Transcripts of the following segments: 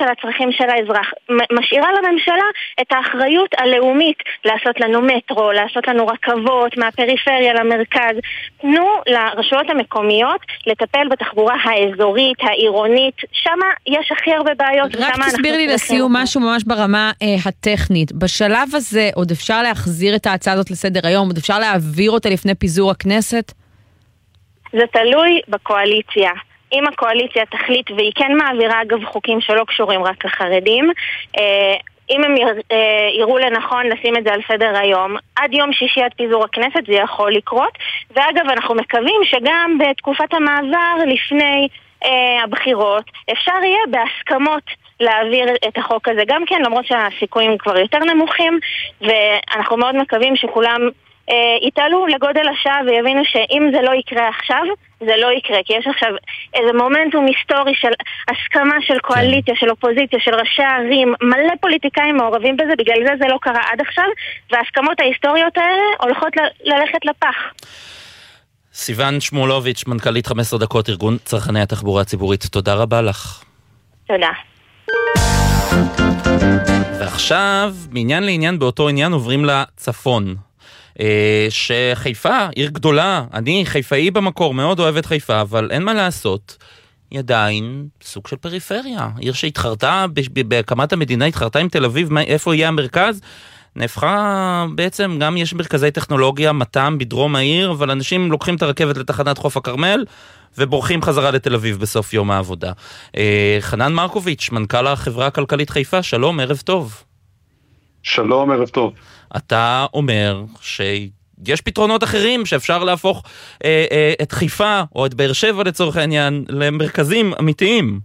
על הצרכים של האזרח, משאירה לממשלה את האחריות הלאומית לעשות לנו מטרו, לעשות לנו רכבות מהפריפריה למרכז. תנו לרשויות המקומיות לטפל בתחבורה האזורית, העירונית, שמה יש הכי הרבה בעיות. רק תסביר לי לסיום משהו ממש ברמה הטכנית. בשלב הזה עוד אפשר להחזיר את ההצעה הזאת לסדר היום, עוד אפשר להעביר אותה לפני פיזור הכנסת? זה תלוי בקואליציה. אם הקואליציה תחליט, והיא כן מעבירה אגב חוקים שלא קשורים רק לחרדים, אם הם יראו לנכון לשים את זה על סדר היום, עד יום שישי עד פיזור הכנסת זה יכול לקרות, ואגב אנחנו מקווים שגם בתקופת המעבר לפני הבחירות אפשר יהיה בהסכמות להעביר את החוק הזה גם כן, למרות שהסיכויים כבר יותר נמוכים, ואנחנו מאוד מקווים שכולם יתעלו לגודל השעה ויבינו שאם זה לא יקרה עכשיו, זה לא יקרה, כי יש עכשיו איזה מומנטום היסטורי של הסכמה של קואליציה, של אופוזיציה, של ראשי הערים, מלא פוליטיקאים מעורבים בזה, בגלל זה לא קרה עד עכשיו, וההסכמות ההיסטוריות האלה הולכות ללכת לפח. סיוון שמואלוביץ', מנכ"לית 15 דקות, ארגון צרכני התחבורה הציבורית, תודה רבה לך. תודה. ועכשיו, מעניין לעניין באותו עניין עוברים לצפון. שחיפה, עיר גדולה, אני חיפאי במקור, מאוד אוהב את חיפה, אבל אין מה לעשות, היא עדיין סוג של פריפריה, עיר שהתחרתה, בהקמת המדינה התחרתה עם תל אביב, איפה יהיה המרכז? נהפכה בעצם, גם יש מרכזי טכנולוגיה, מתם בדרום העיר, אבל אנשים לוקחים את הרכבת לתחנת חוף הכרמל, ובורחים חזרה לתל אביב בסוף יום העבודה. חנן מרקוביץ', מנכ"ל החברה הכלכלית חיפה, שלום, ערב טוב. שלום, ערב טוב. אתה אומר שיש פתרונות אחרים שאפשר להפוך את חיפה או את באר שבע לצורך העניין למרכזים אמיתיים.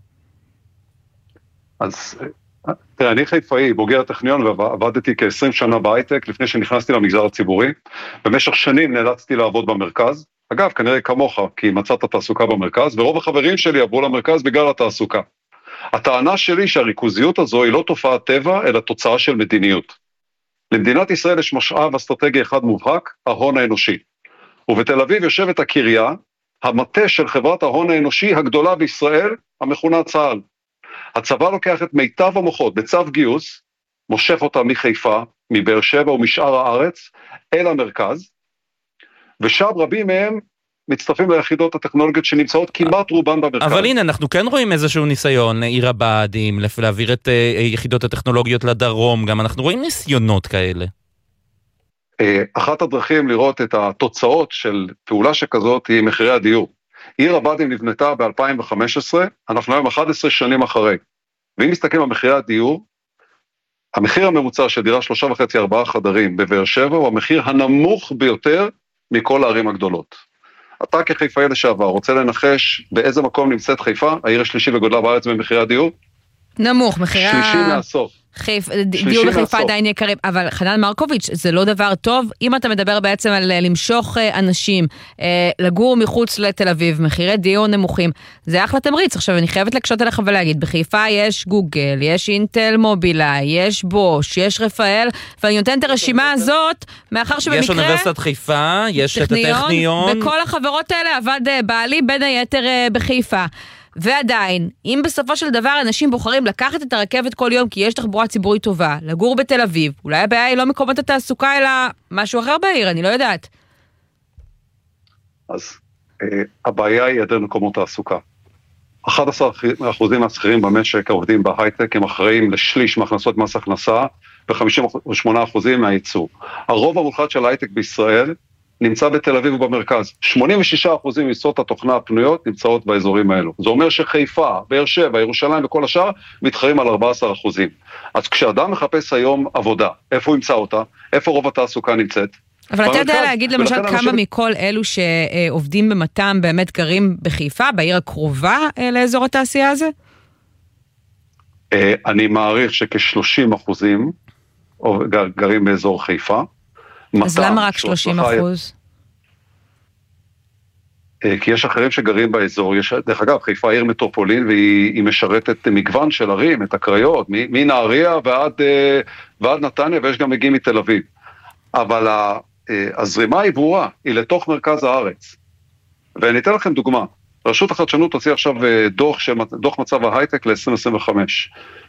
אז תראה, אני חיפאי, בוגר הטכניון, ועבדתי כ-20 שנה בהייטק לפני שנכנסתי למגזר הציבורי. במשך שנים נאלצתי לעבוד במרכז. אגב, כנראה כמוך, כי מצאת תעסוקה במרכז, ורוב החברים שלי עברו למרכז בגלל התעסוקה. הטענה שלי שהריכוזיות הזו היא לא תופעת טבע, אלא תוצאה של מדיניות. למדינת ישראל יש משאב אסטרטגי אחד מובהק, ההון האנושי. ובתל אביב יושבת הקריה, המטה של חברת ההון האנושי הגדולה בישראל, המכונה צה"ל. הצבא לוקח את מיטב המוחות בצו גיוס, מושך אותה מחיפה, מבאר שבע ומשאר הארץ, אל המרכז, ושם רבים מהם מצטרפים ליחידות הטכנולוגיות שנמצאות כמעט רובן במרכז. אבל הנה, אנחנו כן רואים איזשהו ניסיון, עיר הבה"דים, להעביר את יחידות הטכנולוגיות לדרום, גם אנחנו רואים ניסיונות כאלה. אחת הדרכים לראות את התוצאות של פעולה שכזאת היא מחירי הדיור. עיר הבה"דים נבנתה ב-2015, אנחנו היום 11 שנים אחרי. ואם מסתכלים על מחירי הדיור, המחיר הממוצע של דירה 3.5-4 חדרים בבאר שבע הוא המחיר הנמוך ביותר מכל הערים הגדולות. אתה כחיפאי לשעבר רוצה לנחש באיזה מקום נמצאת חיפה, העיר השלישי בגודלה בארץ במחירי הדיור? נמוך, מחירי... שלישי מהסוף. דיור בחיפה עדיין יקרים, אבל חנן מרקוביץ', זה לא דבר טוב, אם אתה מדבר בעצם על למשוך אנשים, לגור מחוץ לתל אביב, מחירי דיור נמוכים, זה אחלה תמריץ. עכשיו אני חייבת לקשות עליך ולהגיד, בחיפה יש גוגל, יש אינטל מובילאיי, יש בוש, יש רפאל, ואני נותנת את הרשימה הזאת, מאחר שבמקרה... יש אוניברסיטת חיפה, יש את הטכניון. וכל החברות האלה עבד בעלי בין היתר בחיפה. ועדיין, אם בסופו של דבר אנשים בוחרים לקחת את הרכבת כל יום כי יש תחבורה ציבורית טובה, לגור בתל אביב, אולי הבעיה היא לא מקומות התעסוקה אלא משהו אחר בעיר, אני לא יודעת. אז הבעיה היא היעדר מקומות תעסוקה. 11% מהשכירים במשק העובדים בהייטק הם אחראים לשליש מהכנסות מס הכנסה ו58% מהייצור. הרוב המוחלט של ההייטק בישראל נמצא בתל אביב ובמרכז. 86% ממשרות התוכנה הפנויות נמצאות באזורים האלו. זה אומר שחיפה, באר שבע, ירושלים וכל השאר מתחרים על 14%. אז כשאדם מחפש היום עבודה, איפה הוא ימצא אותה? איפה רוב התעסוקה נמצאת? אבל אתה יודע להגיד למשל כמה מכל אלו שעובדים במתם באמת גרים בחיפה, בעיר הקרובה לאזור התעשייה הזה? אני מעריך שכ-30% גרים באזור חיפה. אז למה רק 30%? כי יש אחרים שגרים באזור, דרך אגב, חיפה עיר מטרופולין, והיא משרתת מגוון של ערים, את הקריות, מנהריה ועד נתניה, ויש גם מגיעים מתל אביב. אבל הזרימה היא ברורה, היא לתוך מרכז הארץ. ואני אתן לכם דוגמה, רשות החדשנות הוציא עכשיו דוח מצב ההייטק ל-2025.